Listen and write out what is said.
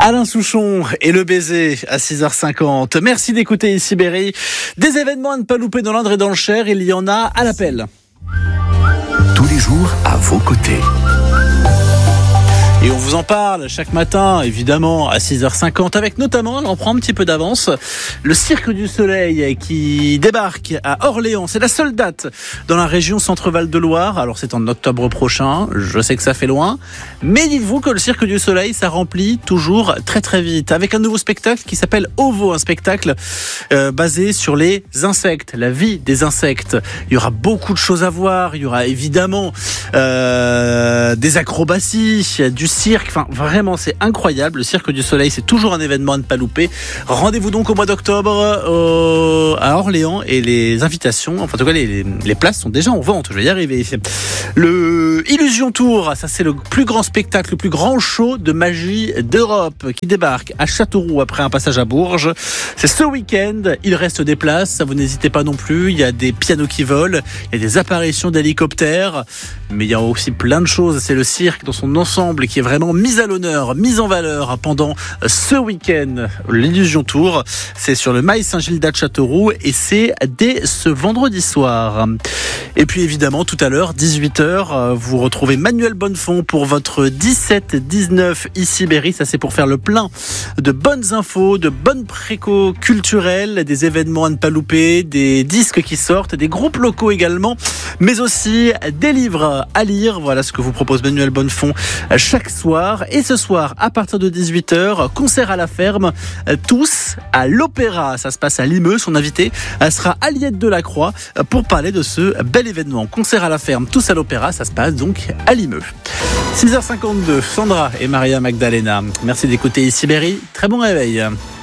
Alain Souchon et le baiser à 6h50. Merci d'écouter ici Berry. Des événements à ne pas louper dans l'Indre et dans le Cher, il y en a à l'appel. Tous les jours à vos côtés. Et on vous en parle chaque matin, évidemment, à 6h50, avec notamment, là on prend un petit peu d'avance, le Cirque du Soleil qui débarque à Orléans. C'est la seule date dans la région Centre-Val de Loire. Alors c'est en octobre prochain, je sais que ça fait loin, mais dites-vous que le Cirque du Soleil, ça remplit toujours très très vite, avec un nouveau spectacle qui s'appelle OVO, un spectacle basé sur les insectes, la vie des insectes. Il y aura beaucoup de choses à voir, il y aura évidemment des acrobaties, du cirque, enfin vraiment c'est incroyable. Le Cirque du Soleil, c'est toujours un événement à ne pas louper. Rendez-vous donc au mois d'octobre à Orléans, et les invitations, enfin en tout cas les places sont déjà en vente, je vais y arriver. Le Illusion Tour, ça c'est le plus grand spectacle, le plus grand show de magie d'Europe qui débarque à Châteauroux après un passage à Bourges. C'est ce week-end, il reste des places, vous n'hésitez pas non plus, il y a des pianos qui volent, il y a des apparitions d'hélicoptères, mais il y a aussi plein de choses. C'est le cirque dans son ensemble qui est vraiment mise à l'honneur, mise en valeur pendant ce week-end. L'Illusion Tour, c'est sur le Mail Saint-Gildas de Châteauroux et c'est dès ce vendredi soir. Et puis évidemment, tout à l'heure, 18h, vous retrouvez Manuel Bonnefond pour votre 17-19 ici Berry. Ça, c'est pour faire le plein de bonnes infos, de bonnes préco culturelles, des événements à ne pas louper, des disques qui sortent, des groupes locaux également, mais aussi des livres à lire. Voilà ce que vous propose Manuel Bonnefond chaque soir. Et ce soir, à partir de 18h, concert à la ferme, tous à l'Opéra. Ça se passe à Limeux. Son invité sera Aliette Delacroix pour parler de ce bel événement. Concert à la ferme, tous à l'Opéra. Ça se passe donc à Limeux. 6h52, Sandra et Maria Magdalena. Merci d'écouter ici Berry. Très bon réveil.